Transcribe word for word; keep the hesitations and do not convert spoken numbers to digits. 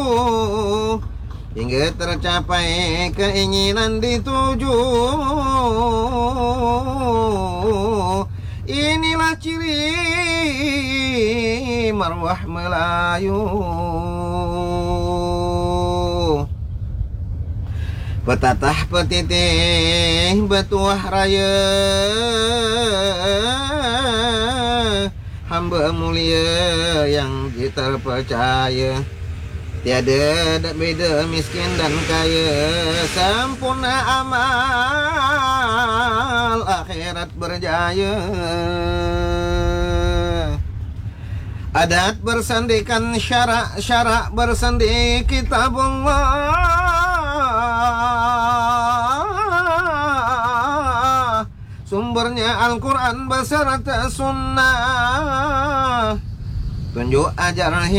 hingga tercapai keinginan dituju. Inilah ciri marwah Melayu. Petatah petitih betuah raya, hamba mulia yang terpercaya. Tiada dak beda miskin dan kaya, sempurna amal, akhirat berjaya. Adat bersandikan syarak, syarak bersandi kitabullah. Sumbernya Al-Quran beserta sunnah, tunjuk ajaran